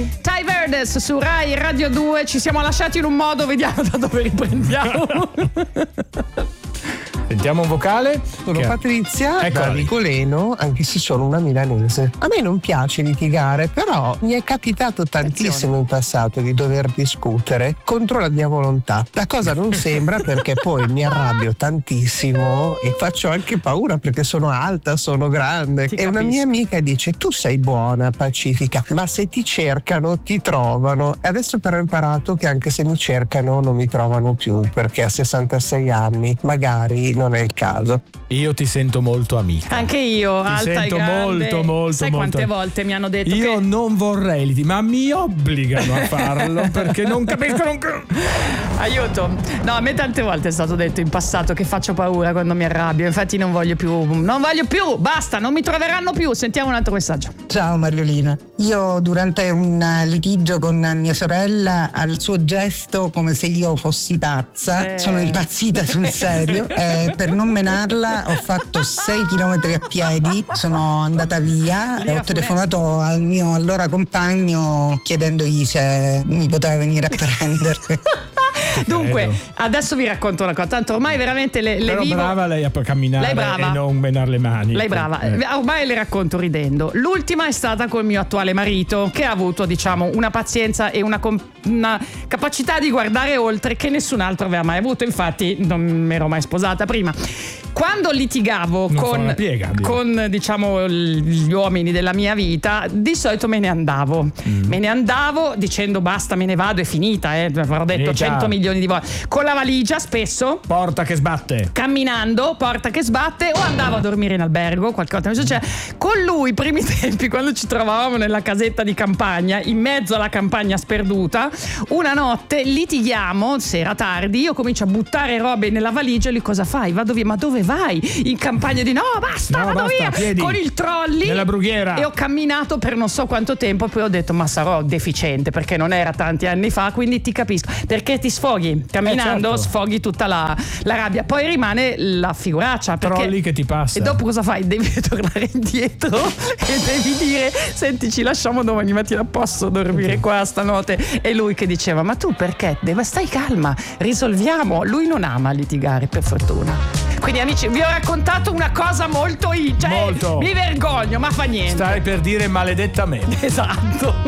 Ty Verdes su Rai Radio 2. Ci siamo lasciati in un modo, vediamo da dove riprendiamo. Sentiamo un vocale. Sono Patrizia da Nicoleno, anche se sono una milanese. A me non piace litigare, però mi è capitato tantissimo in passato di dover discutere contro la mia volontà. La cosa non sembra, perché poi mi arrabbio tantissimo e faccio anche paura perché sono alta, sono grande. E una mia amica dice: tu sei buona, pacifica, ma se ti cercano ti trovano. E adesso però ho imparato che anche se mi cercano non mi trovano più, perché a 66 anni magari non è il caso. Io ti sento molto amica. Anche io, ti alta sento e grande. molto. Sai quante volte mi hanno detto io che non vorrei litigare, ma mi obbligano a farlo perché non capiscono. Aiuto. No, a me tante volte è stato detto in passato che faccio paura quando mi arrabbio. Infatti non voglio più, basta, non mi troveranno più. Sentiamo un altro messaggio. Ciao Mariolina, io durante un litigio con mia sorella, al suo gesto come se io fossi pazza, sono impazzita sul serio. Per non menarla ho fatto 6 chilometri a piedi, sono andata via e ho telefonato al mio allora compagno chiedendogli se mi poteva venire a prendere. Dunque, adesso vi racconto una cosa. Tanto ormai veramente le Però vivo. brava lei a camminare e non menare le mani. Lei brava. Ormai le racconto ridendo. L'ultima è stata col mio attuale marito, che ha avuto, diciamo, una pazienza e una capacità di guardare oltre che nessun altro aveva mai avuto. Infatti non mi ero mai sposata prima. Quando litigavo con diciamo gli uomini della mia vita, di solito me ne andavo. Me ne andavo dicendo basta, me ne vado, è finita, avrò detto 100 milioni di volte. Con la valigia spesso. Porta che sbatte. Camminando, porta che sbatte, o andavo a dormire in albergo, qualcosa mi succede. Con lui, i primi tempi, quando ci trovavamo nella casetta di campagna, in mezzo alla campagna sperduta, una notte litighiamo, sera tardi, io comincio a buttare robe nella valigia, e lui cosa fai? Vado via, ma dove vai? In campagna di vado via, piedi, con il trolley nella brughiera. E ho camminato per non so quanto tempo, poi ho detto ma sarò deficiente, perché non era tanti anni fa, quindi ti capisco, perché ti sfoghi camminando, certo. Sfoghi tutta la rabbia, poi rimane la figuraccia, perché trolli che ti passa, e dopo cosa fai? Devi tornare indietro e devi dire senti, ci lasciamo domani mattina, posso dormire qua stanotte? E lui che diceva ma tu perché? Stai calma, risolviamo. Lui non ama litigare, per fortuna. Quindi amici, vi ho raccontato una cosa molto. Mi vergogno, ma fa niente. Stai per dire maledettamente. Esatto.